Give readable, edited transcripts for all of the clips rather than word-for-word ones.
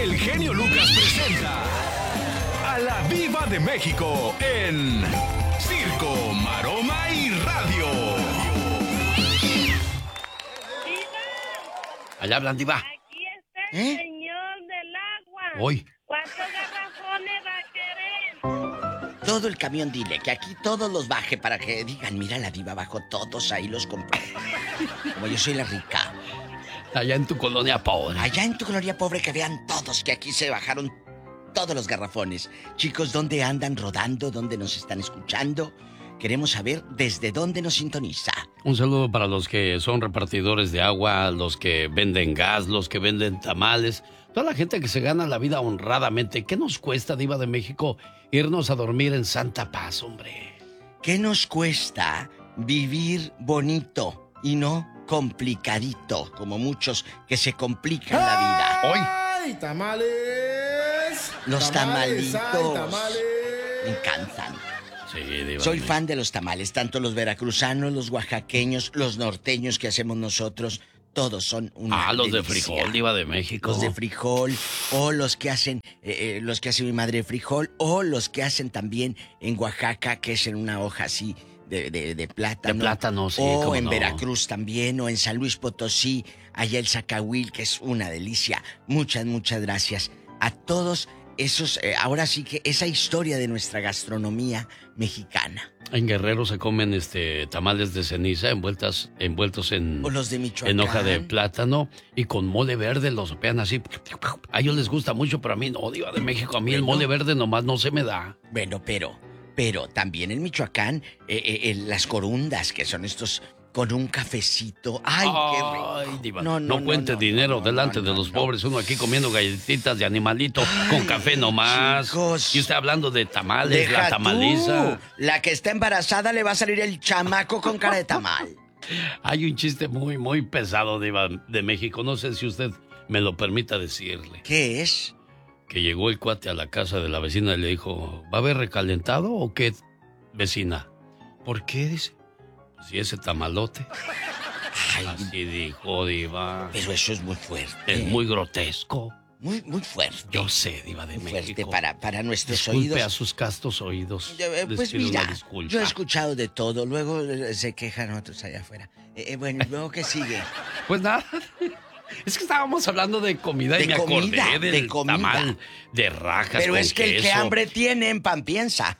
el genio Lucas presenta a la Diva de México en Circo, Maroma y Radio. Allá hablan, Diva. Aquí está el señor del agua. Hoy. ¿Cuántos garrafones va a querer? Todo el camión, dile, que aquí todos los baje para que digan, mira la Diva bajó todos, ahí los compró. Como yo soy la rica. Allá en tu colonia pobre. Allá en tu colonia pobre que vean todos que aquí se bajaron todos los garrafones. Chicos, ¿dónde andan rodando? ¿Dónde nos están escuchando? Queremos saber desde dónde nos sintoniza. Un saludo para los que son repartidores de agua, los que venden gas, los que venden tamales, toda la gente que se gana la vida honradamente. ¿Qué nos cuesta, Diva de México, irnos a dormir en santa paz, hombre? ¿Qué nos cuesta vivir bonito y no complicadito, como muchos que se complican la vida? Hoy. ¡Ay, tamales! Los tamales, tamalitos. ay, tamales. Me encantan. Sí, Diva. Soy fan de los tamales, tanto los veracruzanos, los oaxaqueños, los norteños que hacemos nosotros, todos son una los delicia. de frijol, Diva de México. Los de frijol, o los que hacen mi madre de frijol, o los que hacen también en Oaxaca, que es en una hoja así de plátano. De plátano, sí, o cómo en no. Veracruz también, o en San Luis Potosí, allá el zacahuil, que es una delicia. Muchas, muchas gracias a todos esos, ahora sí que esa historia de nuestra gastronomía mexicana. En Guerrero se comen tamales de ceniza envueltos en, O los de Michoacán. en hoja de plátano y con mole verde, los sopean así. A ellos les gusta mucho, pero a mí no, Diva de México. A mí el mole verde nomás no se me da. Bueno, pero también en Michoacán, las corundas, que son estos con un cafecito. ¡Ay, qué rico! Ay, Diva, no cuente dinero delante de los pobres. Uno aquí comiendo galletitas de animalito con café nomás. Chicos. Y usted hablando de tamales, Deja la tamaliza. tú. La que está embarazada le va a salir el chamaco con cara de tamal. Hay un chiste muy, muy pesado, Diva de México. No sé si usted me lo permita decirle. ¿Qué es? Que llegó el cuate a la casa de la vecina y le dijo, ¿va a haber recalentado o qué, vecina? ¿Por qué? Dice. Si ese tamalote. Ay, así dijo, Diva. pero eso es muy fuerte. Es muy grotesco. Muy, muy fuerte. Yo sé, Diva de Muy México. fuerte para nuestros Disculpe oídos. a sus castos oídos. Pues Les pido mira, una disculpa. yo he escuchado de todo. Luego se quejan otros allá afuera. Bueno, ¿y luego qué sigue? Pues nada. Es que estábamos hablando de comida y De me comida, acordé del de comida. tamal de rajas Pero con es que el que queso. hambre tiene, en pan piensa.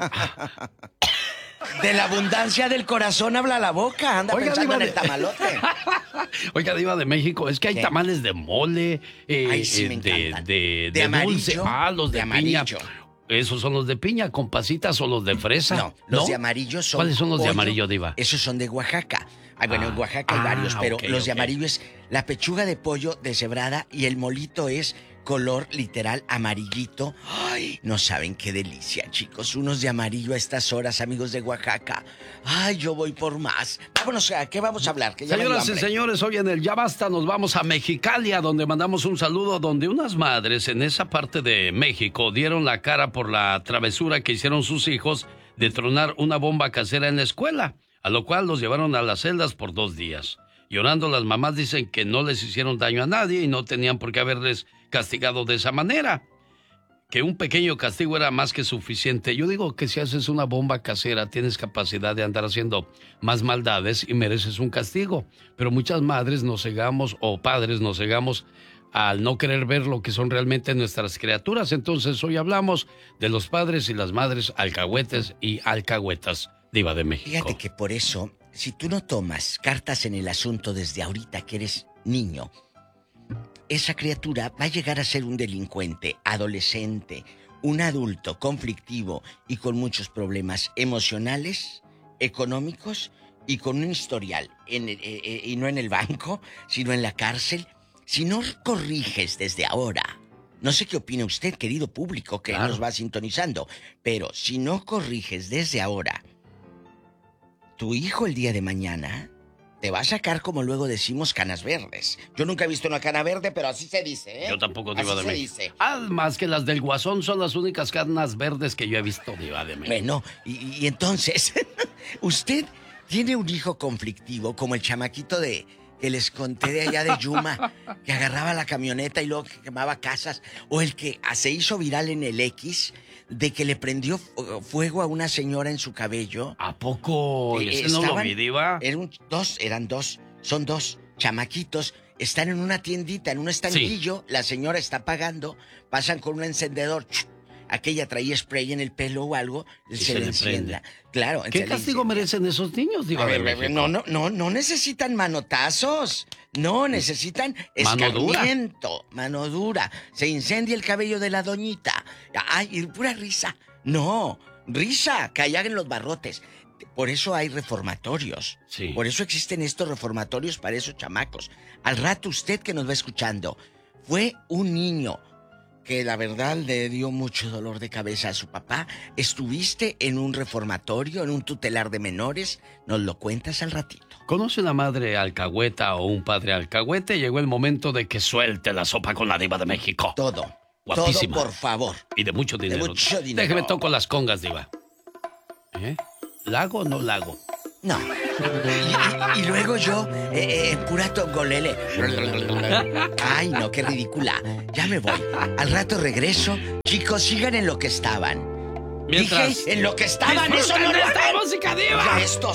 De la abundancia del corazón habla la boca. Anda Oiga, pensando en Diva el tamalote. Oiga, Diva de México, es que hay ¿Qué? tamales de mole, Ay, sí, me encantan. de amarillo. dulce. Los de piña. amarillo. ¿Esos son los de piña con pasitas o los de fresa? No, los de amarillo son. ¿Cuáles son los de pollo. amarillo, Diva? Esos son de Oaxaca. Ay, bueno, en Oaxaca hay varios, pero ok, los de ok. amarillo es la pechuga de pollo deshebrada y el molito es color literal amarillito. Ay, no saben qué delicia, chicos. Unos de amarillo a estas horas, amigos de Oaxaca. Ay, yo voy por más. Vámonos, ¿a qué vamos a hablar? Que ya me dio Señoras y hambre. señores, hoy en el Ya Basta nos vamos a Mexicalia, donde mandamos un saludo, donde unas madres en esa parte de México dieron la cara por la travesura que hicieron sus hijos de tronar una bomba casera en la escuela, a lo cual los llevaron a las celdas por 2 días. Llorando, las mamás dicen que no les hicieron daño a nadie y no tenían por qué haberles castigado de esa manera, que un pequeño castigo era más que suficiente. Yo digo que si haces una bomba casera tienes capacidad de andar haciendo más maldades y mereces un castigo, pero muchas madres nos cegamos o padres nos cegamos al no querer ver lo que son realmente nuestras criaturas. Entonces hoy hablamos de los padres y las madres alcahuetes y alcahuetas, Diva de México. Fíjate que por eso, si tú no tomas cartas en el asunto desde ahorita que eres niño, esa criatura va a llegar a ser un delincuente, adolescente, un adulto conflictivo y con muchos problemas emocionales, económicos y con un historial, y no en el banco, sino en la cárcel. Si no corriges desde ahora, no sé qué opina usted, querido público, que nos va sintonizando, pero si no corriges desde ahora, tu hijo el día de mañana te va a sacar, como luego decimos, canas verdes. Yo nunca he visto una cana verde, pero así se dice, ¿eh? Yo tampoco, Diva de Así se México. dice. Más que las del Guasón son las únicas canas verdes que yo he visto, Diva de México. Bueno, y entonces, usted tiene un hijo conflictivo como el chamaquito de que les conté de allá de Yuma, que agarraba la camioneta y luego que quemaba casas, o el que se hizo viral en el X, de que le prendió fuego a una señora en su cabello. ¿A poco? ¿Ese no lo vi, Diva? Eran dos, son dos chamaquitos, están en una tiendita, en un estanquillo, sí. La señora está pagando, pasan con un encendedor, aquella traía spray en el pelo o algo, se le encienda. Claro. ¿Qué castigo merecen esos niños, Diva? No necesitan manotazos. No, necesitan escarmiento. Mano dura. Se incendia el cabello de la doñita. Ay, y pura risa. No, risa, que allá en los barrotes. Por eso hay reformatorios. Sí. Por eso existen estos reformatorios para esos chamacos. Al rato usted que nos va escuchando, fue un niño que la verdad le dio mucho dolor de cabeza a su papá. ¿Estuviste en un reformatorio, en un tutelar de menores? Nos lo cuentas al ratito. ¿Conoce una madre alcahueta o un padre alcahuete? Llegó el momento de que suelte la sopa con la Diva de México. Todo. Guapísima. Todo, por favor. Y de mucho dinero. De mucho dinero. Déjeme toco las congas, Diva. ¿Lago o no lago? No. Y luego yo, pura tongolele. Ay, no, qué ridícula. Ya me voy. Al rato regreso. Chicos, sigan en lo que estaban. Mientras... Dije, en lo que estaban. Eso no esta música, Diva. Esto